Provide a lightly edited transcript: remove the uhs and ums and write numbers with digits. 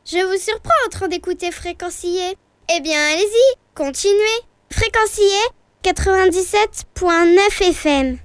Je vous surprends en train d'écouter Fréquencier. Eh bien, allez-y, continuez. Fréquencier 97.9 FM.